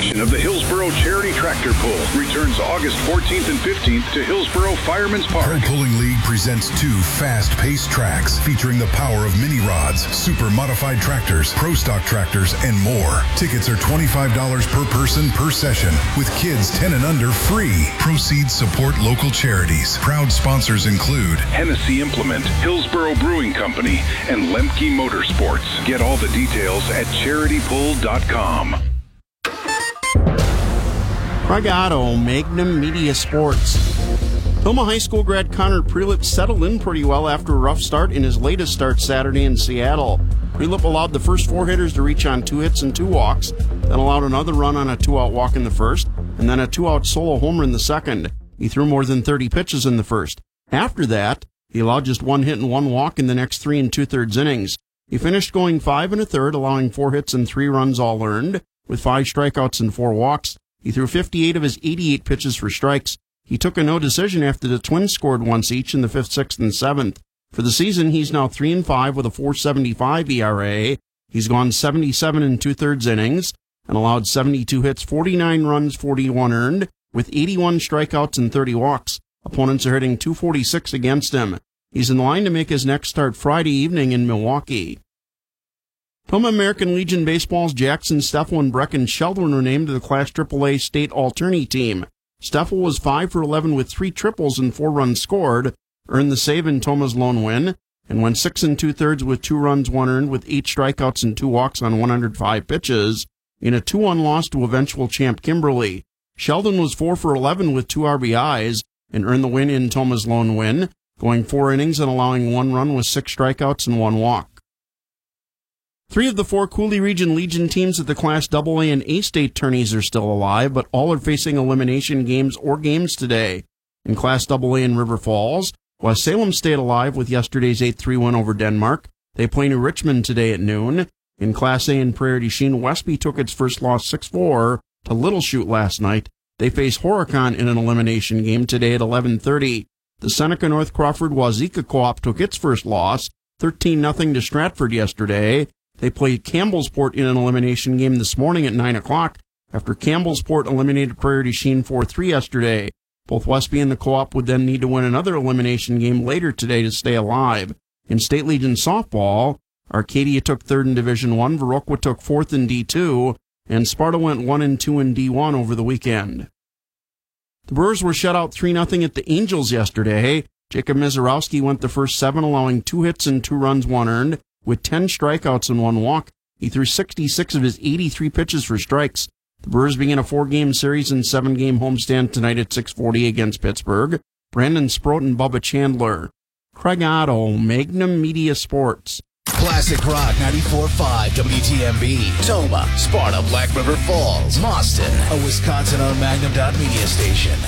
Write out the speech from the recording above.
action of the Hillsboro Charity Tractor Pull returns August 14th and 15th to Hillsboro Fireman's Park. Pro Pulling League presents 2 fast-paced tracks featuring the power of mini rods, super modified tractors, pro stock tractors, and more. Tickets are $25 per person per session, with kids 10 and under free. Proceeds support local charities. Proud sponsors include Hennessy Implement, Hillsboro Brewing Company, and Lemke Motorsports. Get all the details at charitypull.com. Craig Otto, Magnum Media Sports. Toma High School grad Connor Prelip settled in pretty well after a rough start in his latest start Saturday in Seattle. Prelip allowed the first 4 hitters to reach on 2 hits and 2 walks, then allowed another run on a 2-out walk in the first, and then a 2-out solo homer in the second. He threw more than 30 pitches in the first. After that, he allowed just 1 hit and 1 walk in the next 3 2/3 innings. He finished going 5 1/3, allowing 4 hits and 3 runs all earned, with 5 strikeouts and 4 walks. He threw 58 of his 88 pitches for strikes. He took a no decision after the Twins scored once each in the 5th, 6th, and 7th. For the season, he's now 3-5 with a 4.75 ERA. He's gone 77 2/3 innings and allowed 72 hits, 49 runs, 41 earned, with 81 strikeouts and 30 walks. Opponents are hitting .246 against him. He's in line to make his next start Friday evening in Milwaukee. Toma American Legion Baseball's Jackson, Steffel, and Brecken Sheldon were named to the Class AAA State Alternate Team. Steffel was 5 for 11 with 3 triples and 4 runs scored, earned the save in Toma's lone win, and went 6 2/3 with 2 runs, 1 earned, with 8 strikeouts and 2 walks on 105 pitches in a 2-1 loss to eventual champ Kimberly. Sheldon was 4 for 11 with 2 RBIs and earned the win in Toma's lone win, going 4 innings and allowing 1 run with 6 strikeouts and 1 walk. 3 of the 4 Coulee Region Legion teams at the Class AA and A-State tourneys are still alive, but all are facing elimination games or games today. In Class AA in River Falls, West Salem stayed alive with yesterday's 8-3 win over Denmark. They play New Richmond today at noon. In Class A in Prairie du Chien, Westby took its first loss 6-4 to Little Chute last night. They face Horicon in an elimination game today at 11:30. The Seneca North Crawford Wazeeka Co-op took its first loss, 13-0 to Stratford yesterday. They played Campbellsport in an elimination game this morning at 9 o'clock after Campbellsport eliminated Prairie du Chien 4-3 yesterday. Both Westby and the Co-op would then need to win another elimination game later today to stay alive. In State Legion softball, Arcadia took 3rd in Division I, Viroqua took 4th in D2, and Sparta went 1-2 in D1 over the weekend. The Brewers were shut out 3-0 at the Angels yesterday. Jacob Mizorowski went the first 7, allowing 2 hits and 2 runs, 1 earned, with 10 strikeouts and 1 walk. He threw 66 of his 83 pitches for strikes. The Brewers begin a 4-game series and 7-game homestand tonight at 6:40 against Pittsburgh. Brandon Sproat and Bubba Chandler. Craig Otto, Magnum Media Sports. Classic Rock 94.5 WTMB. Toma, Sparta, Black River Falls, Mauston, a Wisconsin-owned Magnum.media station.